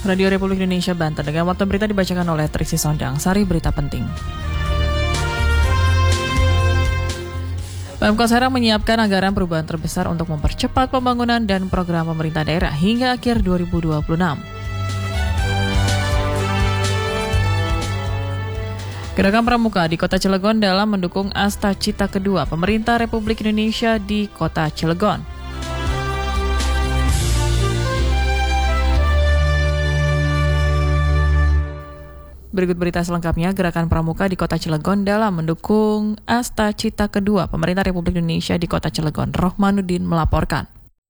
Radio Republik Indonesia Banten. Dengan waktu berita dibacakan oleh Triksi Sondang. Sari berita penting. Pemkot Serang menyiapkan anggaran perubahan terbesar untuk mempercepat pembangunan dan program pemerintah daerah hingga akhir 2026. Gerakan Pramuka di Kota Cilegon dalam mendukung Asta Cita kedua pemerintah Republik Indonesia di Kota Cilegon. Berikut berita selengkapnya, Gerakan Pramuka di Kota Cilegon dalam mendukung Asta Cita kedua pemerintah Republik Indonesia di Kota Cilegon. Rohmanuddin melaporkan.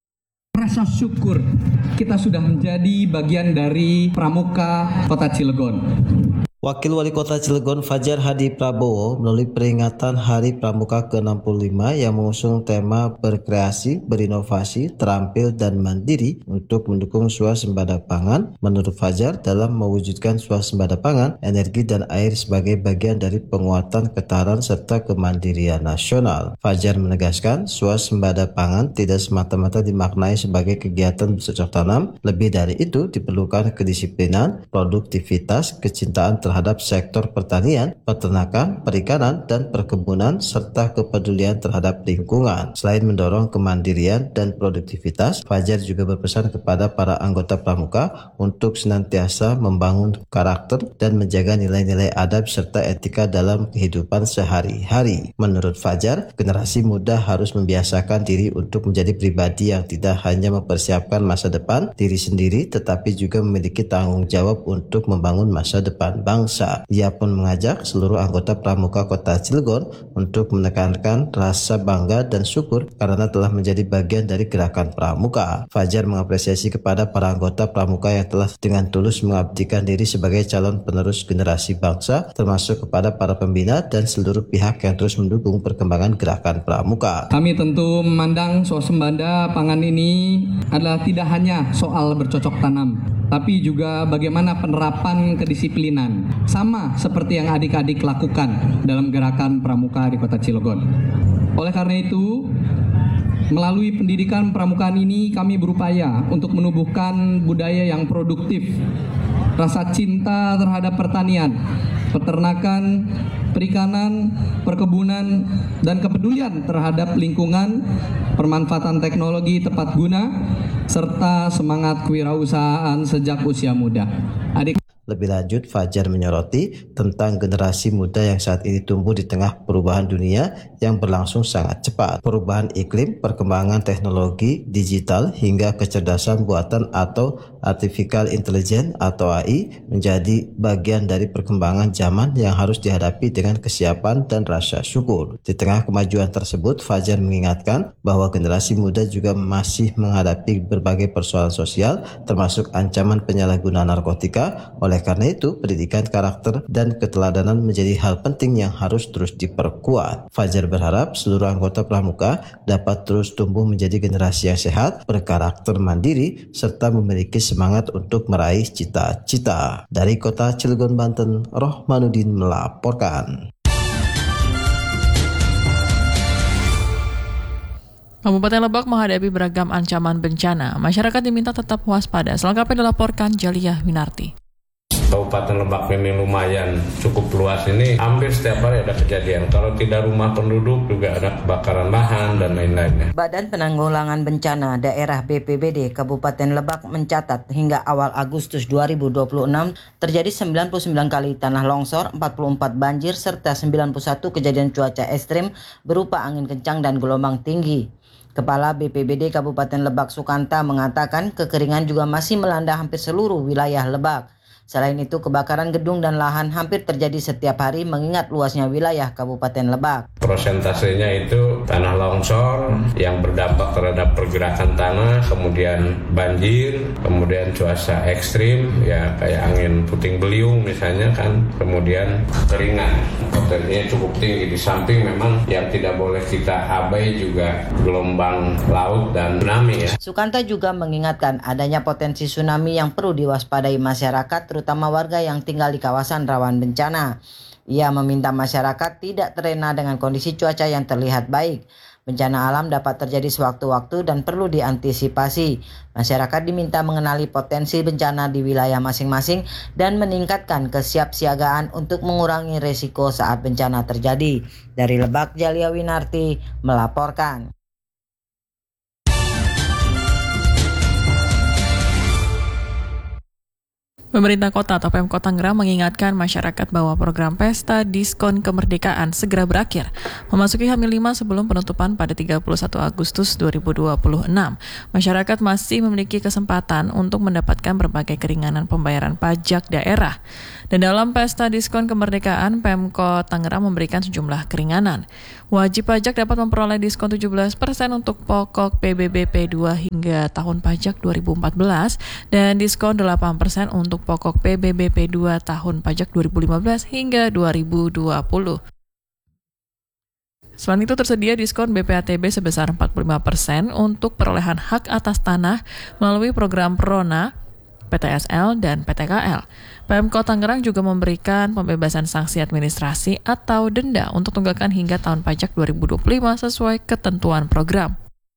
Rasa syukur kita sudah menjadi bagian dari Pramuka Kota Cilegon. Wakil Wali Kota Cilegon Fajar Hadi Prabowo melalui peringatan Hari Pramuka ke-65 yang mengusung tema berkreasi, berinovasi, terampil, dan mandiri untuk mendukung swasembada pangan. Menurut Fajar, dalam mewujudkan swasembada pangan, energi dan air sebagai bagian dari penguatan ketahanan serta kemandirian nasional. Fajar menegaskan, swasembada pangan tidak semata-mata dimaknai sebagai kegiatan bercocok tanam. Lebih dari itu, diperlukan kedisiplinan, produktivitas, kecintaan terhadap sektor pertanian, peternakan, perikanan, dan perkebunan, serta kepedulian terhadap lingkungan. Selain mendorong kemandirian dan produktivitas, Fajar juga berpesan kepada para anggota Pramuka untuk senantiasa membangun karakter dan menjaga nilai-nilai adab serta etika dalam kehidupan sehari-hari. Menurut Fajar, generasi muda harus membiasakan diri untuk menjadi pribadi yang tidak hanya mempersiapkan masa depan diri sendiri, tetapi juga memiliki tanggung jawab untuk membangun masa depan bangsa. Ia pun mengajak seluruh anggota Pramuka Kota Cilegon untuk menekankan rasa bangga dan syukur karena telah menjadi bagian dari Gerakan Pramuka. Fajar mengapresiasi kepada para anggota Pramuka yang telah dengan tulus mengabdikan diri sebagai calon penerus generasi bangsa, termasuk kepada para pembina dan seluruh pihak yang terus mendukung perkembangan Gerakan Pramuka. Kami tentu memandang swasembada pangan ini adalah tidak hanya soal bercocok tanam, tapi juga bagaimana penerapan kedisiplinan. Sama seperti yang adik-adik lakukan dalam Gerakan Pramuka di Kota Cilegon. Oleh karena itu, melalui pendidikan pramukaan ini kami berupaya untuk menumbuhkan budaya yang produktif, rasa cinta terhadap pertanian, peternakan, perikanan, perkebunan, dan kepedulian terhadap lingkungan, pemanfaatan teknologi tepat guna, serta semangat kewirausahaan sejak usia muda. Lebih lanjut, Fajar menyoroti tentang generasi muda yang saat ini tumbuh di tengah perubahan dunia yang berlangsung sangat cepat. Perubahan iklim, perkembangan teknologi, digital, hingga kecerdasan buatan atau artificial intelligence atau AI menjadi bagian dari perkembangan zaman yang harus dihadapi dengan kesiapan dan rasa syukur. Di tengah kemajuan tersebut, Fajar mengingatkan bahwa generasi muda juga masih menghadapi berbagai persoalan sosial, termasuk ancaman penyalahgunaan narkotika. Oleh karena itu, pendidikan karakter dan keteladanan menjadi hal penting yang harus terus diperkuat. Fajar berharap seluruh anggota Pramuka dapat terus tumbuh menjadi generasi yang sehat, berkarakter mandiri, serta memiliki semangat untuk meraih cita-cita. Dari Kota Cilegon, Banten, Rohmanuddin melaporkan. Kabupaten Lebak menghadapi beragam ancaman bencana. Masyarakat diminta tetap waspada. Selengkapnya dilaporkan Jaliyah Winarti. Kabupaten Lebak ini lumayan cukup luas, ini hampir setiap hari ada kejadian. Kalau tidak rumah penduduk juga ada kebakaran lahan dan lain-lainnya. Badan Penanggulangan Bencana Daerah BPBD Kabupaten Lebak mencatat hingga awal Agustus 2026 terjadi 99 kali tanah longsor, 44 banjir, serta 91 kejadian cuaca ekstrim berupa angin kencang dan gelombang tinggi. Kepala BPBD Kabupaten Lebak Sukanta mengatakan kekeringan juga masih melanda hampir seluruh wilayah Lebak. Selain itu, kebakaran gedung dan lahan hampir terjadi setiap hari mengingat luasnya wilayah Kabupaten Lebak. Prosentasenya itu tanah longsor yang berdampak terhadap pergerakan tanah, kemudian banjir, kemudian cuaca ekstrim, ya kayak angin puting beliung misalnya kan, kemudian kekeringan. Potensinya cukup tinggi. Di samping memang yang tidak boleh kita abai juga gelombang laut dan tsunami ya. Sukanta juga mengingatkan adanya potensi tsunami yang perlu diwaspadai masyarakat, terutama warga yang tinggal di kawasan rawan bencana. Ia meminta masyarakat tidak terlena dengan kondisi cuaca yang terlihat baik. Bencana alam dapat terjadi sewaktu-waktu dan perlu diantisipasi. Masyarakat diminta mengenali potensi bencana di wilayah masing-masing dan meningkatkan kesiapsiagaan untuk mengurangi risiko saat bencana terjadi. Dari Lebak, Jalia Winarti melaporkan. Pemerintah Kota atau Pemkot Tangerang mengingatkan masyarakat bahwa program Pesta Diskon Kemerdekaan segera berakhir, memasuki H-5 sebelum penutupan pada 31 Agustus 2026. Masyarakat masih memiliki kesempatan untuk mendapatkan berbagai keringanan pembayaran pajak daerah. Dan dalam Pesta Diskon Kemerdekaan, Pemkot Tangerang memberikan sejumlah keringanan. Wajib pajak dapat memperoleh diskon 17% untuk pokok PBBP 2 hingga tahun pajak 2014 dan diskon 8% untuk pokok PBBP 2 tahun pajak 2015 hingga 2020. Selain itu tersedia diskon BPATB sebesar 45% untuk perolehan hak atas tanah melalui program PRONA, PTSL, dan PTKL. Pemkot Tangerang juga memberikan pembebasan sanksi administrasi atau denda untuk tunggakan hingga tahun pajak 2025 sesuai ketentuan program.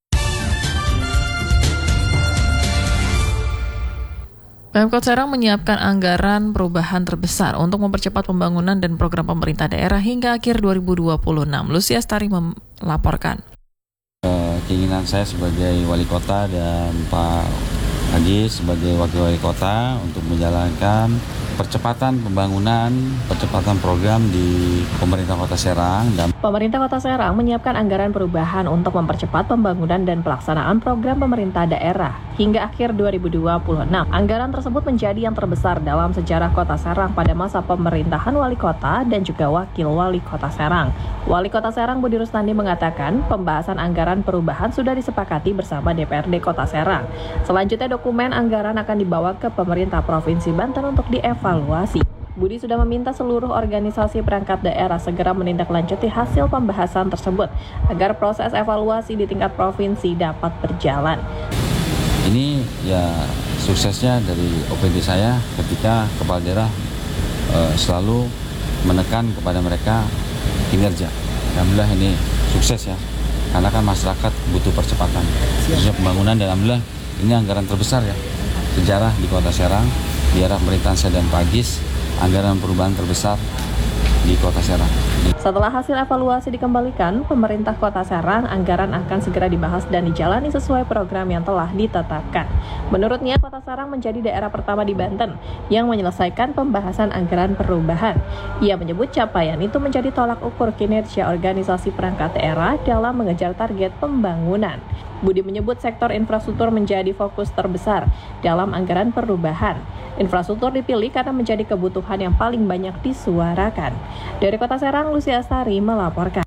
Pemkot Serang menyiapkan anggaran perubahan terbesar untuk mempercepat pembangunan dan program pemerintah daerah hingga akhir 2026. Lucia Astari melaporkan. Keinginan saya sebagai wali kota dan Pak Haji sebagai wakil wali kota untuk menjalankan percepatan pembangunan, percepatan program di pemerintah Kota Serang. Dan Pemerintah Kota Serang menyiapkan anggaran perubahan untuk mempercepat pembangunan dan pelaksanaan program pemerintah daerah hingga akhir 2026. Anggaran tersebut menjadi yang terbesar dalam sejarah Kota Serang pada masa pemerintahan wali kota dan juga wakil wali kota Serang. Wali Kota Serang Budi Rustandi mengatakan pembahasan anggaran perubahan sudah disepakati bersama DPRD Kota Serang. Selanjutnya dokumen anggaran akan dibawa ke pemerintah Provinsi Banten untuk dievaluasi. Budi sudah meminta seluruh organisasi perangkat daerah segera menindaklanjuti hasil pembahasan tersebut agar proses evaluasi di tingkat provinsi dapat berjalan. ini ya suksesnya dari OPD saya ketika kepala daerah selalu menekan kepada mereka kinerja. Alhamdulillah ini sukses ya, karena kan masyarakat butuh percepatan khususnya pembangunan, dan alhamdulillah ini anggaran terbesar ya sejarah di Kota Serang di era pemerintahan saya dan Pak Gis, anggaran perubahan terbesar di Kota Serang. Setelah hasil evaluasi dikembalikan, pemerintah Kota Serang anggaran akan segera dibahas dan dijalani sesuai program yang telah ditetapkan. Menurutnya, Kota Serang menjadi daerah pertama di Banten yang menyelesaikan pembahasan anggaran perubahan. Ia menyebut capaian itu menjadi tolak ukur kinerja organisasi perangkat daerah dalam mengejar target pembangunan. Budi menyebut sektor infrastruktur menjadi fokus terbesar dalam anggaran perubahan. Infrastruktur dipilih karena menjadi kebutuhan yang paling banyak disuarakan. Dari Kota Serang, Lucia Astari melaporkan.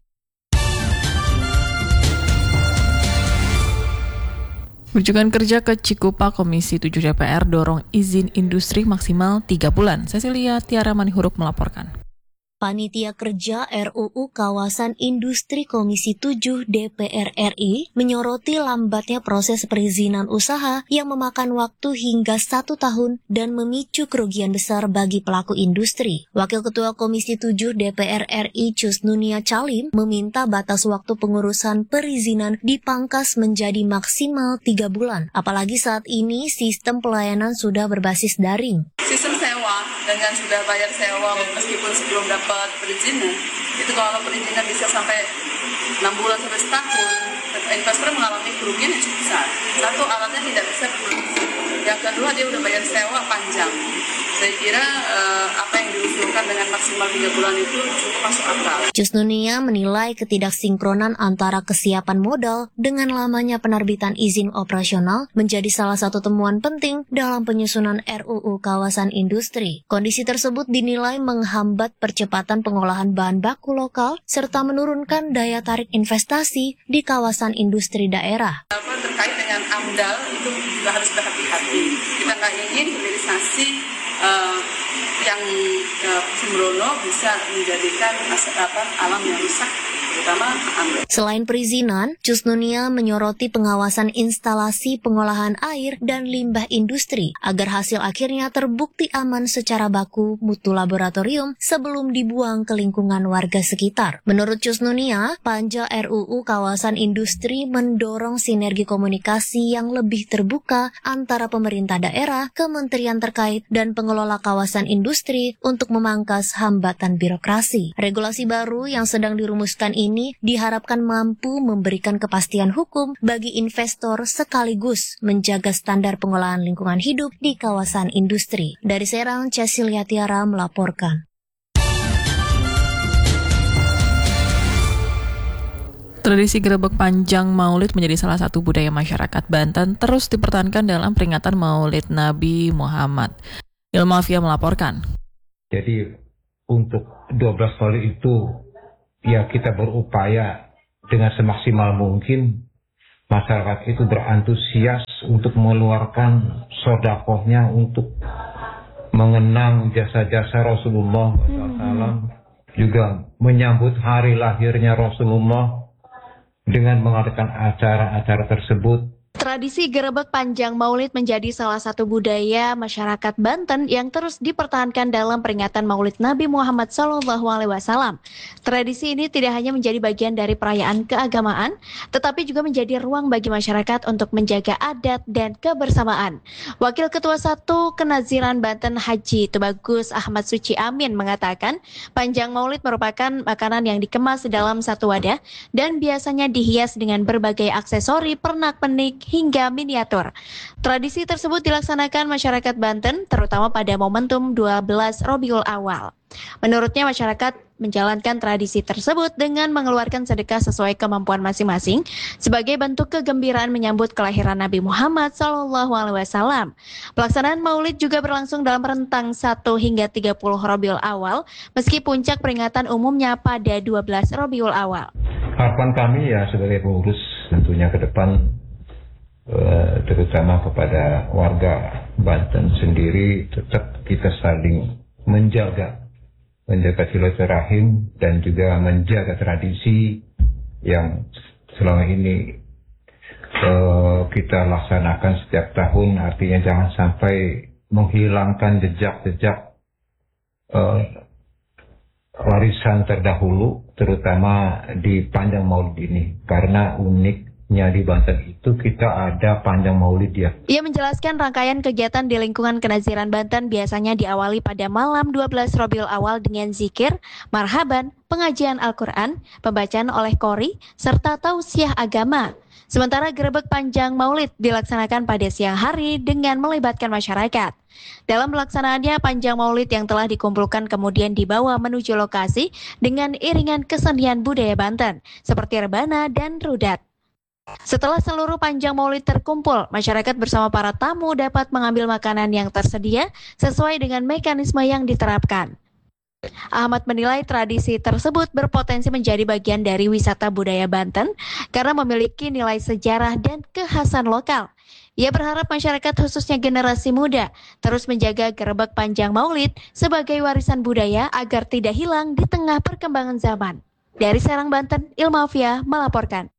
Kunjungan kerja ke Cikupa Komisi 7 DPR dorong izin industri maksimal 3 bulan. Cecilia Tiara Manihuruk melaporkan. Panitia Kerja RUU Kawasan Industri Komisi 7 DPR RI menyoroti lambatnya proses perizinan usaha yang memakan waktu hingga 1 tahun dan memicu kerugian besar bagi pelaku industri. Wakil Ketua Komisi 7 DPR RI Cusnunia Calim meminta batas waktu pengurusan perizinan dipangkas menjadi maksimal 3 bulan. Apalagi saat ini sistem pelayanan sudah berbasis daring. Sistem sewa dengan sudah bayar sewa meskipun sebelum dapat perizinan, itu kalau perizinan bisa sampai 6 bulan sampai setahun, investor mengalami kerugian yang cukup besar. Satu, alatnya tidak bisa diproduksi. Yang kedua, dia udah bayar sewa panjang. Saya kira apa yang diusulkan dengan maksimal 3 bulan itu cukup masuk akal. Cusnunia menilai ketidaksinkronan antara kesiapan modal dengan lamanya penerbitan izin operasional menjadi salah satu temuan penting dalam penyusunan RUU Kawasan Industri. Kondisi tersebut dinilai menghambat percepatan pengolahan bahan baku lokal serta menurunkan daya tarik investasi di kawasan industri daerah. Terkait dengan AMDAL itu juga harus berhati-hati. Kita nggak ingin hilirisasi yang sembrono bisa menjadikan alam yang rusak terutama anggrek. Selain perizinan, Cusnunia menyoroti pengawasan instalasi pengolahan air dan limbah industri agar hasil akhirnya terbukti aman secara baku mutu laboratorium sebelum dibuang ke lingkungan warga sekitar. Menurut Cusnunia, Panja RUU Kawasan Industri mendorong sinergi komunikasi yang lebih terbuka antara pemerintah daerah, kementerian terkait, dan pengelola kawasan industri untuk memangkas hambatan birokrasi. Regulasi baru yang sedang dirumuskan ini diharapkan mampu memberikan kepastian hukum bagi investor sekaligus menjaga standar pengolahan lingkungan hidup di kawasan industri. Dari Serang, Cecilia Tiara melaporkan. Tradisi gerebek panjang Maulid menjadi salah satu budaya masyarakat Banten terus dipertahankan dalam peringatan Maulid Nabi Muhammad. Ilmafia melaporkan. Jadi untuk 12 Maulid itu ya kita berupaya dengan semaksimal mungkin masyarakat itu berantusias untuk mengeluarkan sedekahnya untuk mengenang jasa-jasa Rasulullah SAW, juga menyambut hari lahirnya Rasulullah dengan mengadakan acara-acara tersebut. Tradisi gerebek panjang Maulid menjadi salah satu budaya masyarakat Banten yang terus dipertahankan dalam peringatan Maulid Nabi Muhammad SAW. Tradisi ini tidak hanya menjadi bagian dari perayaan keagamaan, tetapi juga menjadi ruang bagi masyarakat untuk menjaga adat dan kebersamaan. Wakil Ketua 1 Kenaziran Banten Haji Tubagus Ahmad Suci Amin mengatakan, panjang Maulid merupakan makanan yang dikemas dalam satu wadah dan biasanya dihias dengan berbagai aksesori pernak-pernik hingga miniatur. Tradisi tersebut dilaksanakan masyarakat Banten terutama pada momentum 12 Rabiul Awal. Menurutnya masyarakat menjalankan tradisi tersebut dengan mengeluarkan sedekah sesuai kemampuan masing-masing sebagai bentuk kegembiraan menyambut kelahiran Nabi Muhammad SAW. Pelaksanaan Maulid juga berlangsung dalam rentang 1 hingga 30 Rabiul Awal meski puncak peringatan umumnya pada 12 Rabiul Awal. Harapan kami ya sebagai pengurus tentunya ke depan terutama kepada warga Banten sendiri tetap kita saling menjaga silaturahim dan juga menjaga tradisi yang selama ini kita laksanakan setiap tahun, artinya jangan sampai menghilangkan jejak-jejak warisan terdahulu terutama di panjang Maulid ini, karena uniknya di Banten itu kita ada panjang Maulid ya. Ia menjelaskan rangkaian kegiatan di lingkungan Kenaziran Banten biasanya diawali pada malam 12 Rabiul Awal dengan zikir, marhaban, pengajian Al-Quran, pembacaan oleh qori, serta tausiah agama. Sementara gerebek panjang Maulid dilaksanakan pada siang hari dengan melibatkan masyarakat. Dalam pelaksanaannya, panjang Maulid yang telah dikumpulkan kemudian dibawa menuju lokasi dengan iringan kesenian budaya Banten, seperti rebana dan rudat. Setelah seluruh panjang Maulid terkumpul, masyarakat bersama para tamu dapat mengambil makanan yang tersedia sesuai dengan mekanisme yang diterapkan. Ahmad menilai tradisi tersebut berpotensi menjadi bagian dari wisata budaya Banten karena memiliki nilai sejarah dan kekhasan lokal. Ia berharap masyarakat khususnya generasi muda terus menjaga gerebek panjang Maulid sebagai warisan budaya agar tidak hilang di tengah perkembangan zaman. Dari Serang, Banten, Ilmafia melaporkan.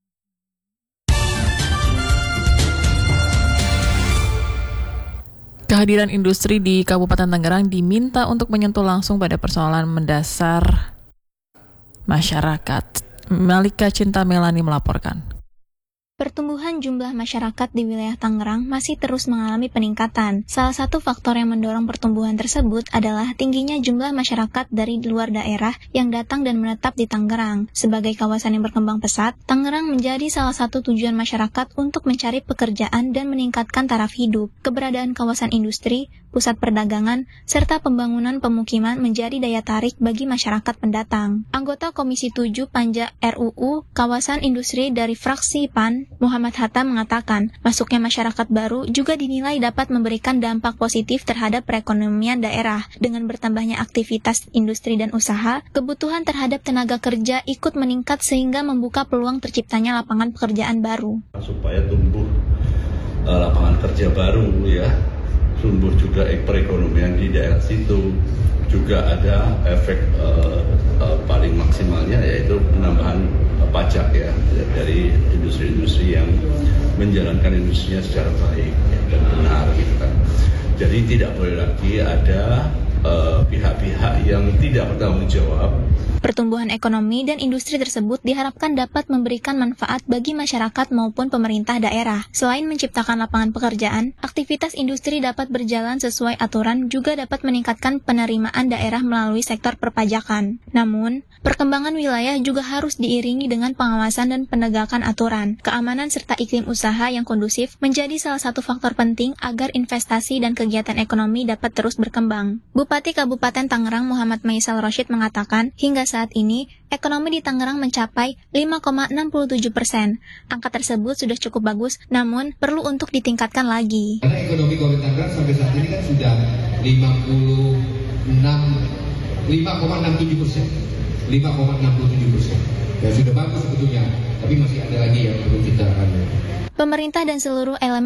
Kehadiran industri di Kabupaten Tangerang diminta untuk menyentuh langsung pada persoalan mendasar masyarakat. Malika Cinta Melani melaporkan. Pertumbuhan jumlah masyarakat di wilayah Tangerang masih terus mengalami peningkatan. Salah satu faktor yang mendorong pertumbuhan tersebut adalah tingginya jumlah masyarakat dari luar daerah yang datang dan menetap di Tangerang. Sebagai kawasan yang berkembang pesat, Tangerang menjadi salah satu tujuan masyarakat untuk mencari pekerjaan dan meningkatkan taraf hidup. Keberadaan kawasan industri, pusat perdagangan, serta pembangunan pemukiman menjadi daya tarik bagi masyarakat pendatang. Anggota Komisi 7 Panja RUU Kawasan Industri dari fraksi PAN, Muhammad Hatta mengatakan, masuknya masyarakat baru juga dinilai dapat memberikan dampak positif terhadap perekonomian daerah. Dengan bertambahnya aktivitas industri dan usaha, kebutuhan terhadap tenaga kerja ikut meningkat sehingga membuka peluang terciptanya lapangan pekerjaan baru. Supaya tumbuh lapangan kerja baru ya, tumbuh juga perekonomian di daerah situ. Juga ada efek paling maksimalnya yaitu penambahan pajak ya dari industri-industri yang menjalankan industrinya secara baik dan benar gitu kan. Jadi tidak boleh lagi ada pihak-pihak yang tidak bertanggung jawab. Pertumbuhan ekonomi dan industri tersebut diharapkan dapat memberikan manfaat bagi masyarakat maupun pemerintah daerah. Selain menciptakan lapangan pekerjaan, aktivitas industri dapat berjalan sesuai aturan juga dapat meningkatkan penerimaan daerah melalui sektor perpajakan. Namun, perkembangan wilayah juga harus diiringi dengan pengawasan dan penegakan aturan. Keamanan serta iklim usaha yang kondusif menjadi salah satu faktor penting agar investasi dan kegiatan ekonomi dapat terus berkembang. Bupati Kabupaten Tangerang Muhammad Maisal Rosyid mengatakan, hingga saat ini, ekonomi di Tangerang mencapai 5,67%. Angka tersebut sudah cukup bagus, namun perlu untuk ditingkatkan lagi. Karena ekonomi Kabupaten Tangerang sampai saat ini kan sudah 5,67%. Ya sudah bagus sebetulnya, tapi masih ada lagi yang perlu kita. Pemerintah dan seluruh elemen